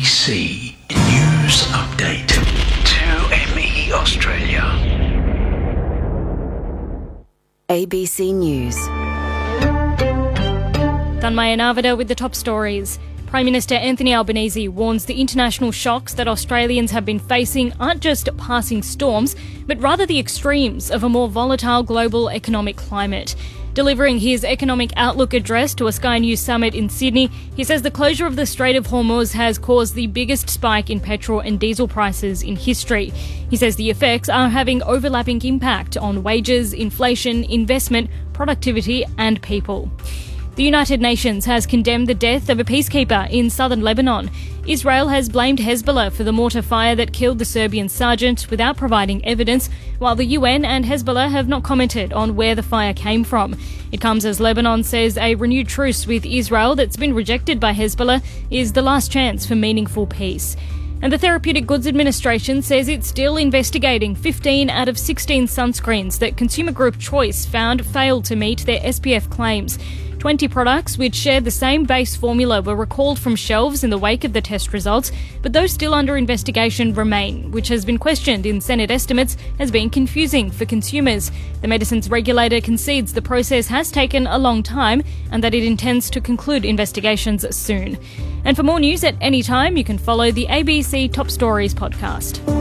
ABC News Update. 2ME Australia. ABC News. Tanmaya Navada with the top stories. Prime Minister Anthony Albanese warns the international shocks that Australians have been facing aren't just passing storms, but rather the extremes of a more volatile global economic climate. Delivering his economic outlook address to a Sky News summit in Sydney, he says the closure of the Strait of Hormuz has caused the biggest spike in petrol and diesel prices in history. He says the effects are having overlapping impact on wages, inflation, investment, productivity and people. The United Nations has condemned the death of a peacekeeper in southern Lebanon. Israel has blamed Hezbollah for the mortar fire that killed the Serbian sergeant without providing evidence, while the UN and Hezbollah have not commented on where the fire came from. It comes as Lebanon says a renewed truce with Israel that's been rejected by Hezbollah is the last chance for meaningful peace. And the Therapeutic Goods Administration says it's still investigating 15 out of 16 sunscreens that Consumer Group Choice found failed to meet their SPF claims. 20 products which share the same base formula were recalled from shelves in the wake of the test results, but those still under investigation remain, which has been questioned in Senate estimates as being confusing for consumers. The medicines regulator concedes the process has taken a long time and that it intends to conclude investigations soon. And for more news at any time, you can follow the ABC Top Stories podcast.